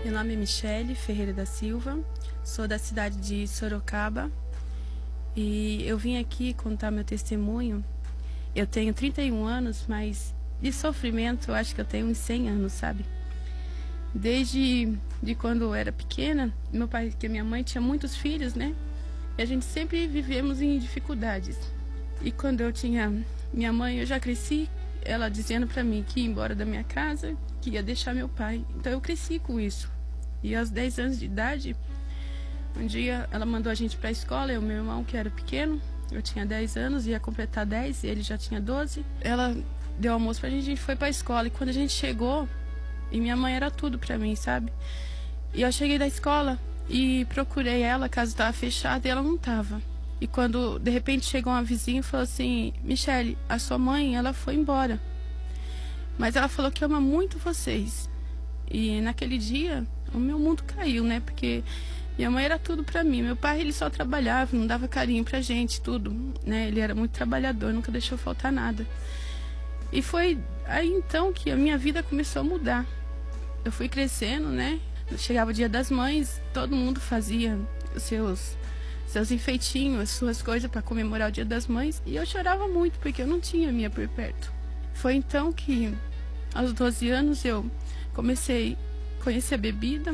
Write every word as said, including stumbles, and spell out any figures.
Meu nome é Michele Ferreira da Silva, sou da cidade de Sorocaba e eu vim aqui contar meu testemunho. Eu tenho trinta e um anos, mas de sofrimento eu acho que eu tenho uns cem anos, sabe? Desde de quando eu era pequena, meu pai e minha mãe tinha muitos filhos, né? E a gente sempre vivemos em dificuldades. E quando eu tinha minha mãe, eu já cresci, ela dizendo para mim que ia embora da minha casa, que ia deixar meu pai. Então eu cresci com isso. E aos dez anos de idade, um dia ela mandou a gente para a escola, eu e meu irmão, que era pequeno, eu tinha dez anos, ia completar dez, e ele já tinha doze. Ela deu almoço pra gente, a gente foi para a escola. E quando a gente chegou, e minha mãe era tudo para mim, sabe? E eu cheguei da escola e procurei ela, a casa estava fechada e ela não estava. E quando de repente chegou uma vizinha e falou assim: Michele, a sua mãe, ela foi embora, mas ela falou que ama muito vocês. E naquele dia o meu mundo caiu, né? Porque minha mãe era tudo pra mim. Meu pai, ele só trabalhava, não dava carinho pra gente, tudo, né? Ele era muito trabalhador, nunca deixou faltar nada. E foi aí então que a minha vida começou a mudar. Eu fui crescendo, né? Chegava o Dia das Mães, todo mundo fazia os seus seus enfeitinhos, as suas coisas para comemorar o Dia das Mães, e eu chorava muito porque eu não tinha a minha por perto. Foi então que aos doze anos eu comecei a conhecer a bebida.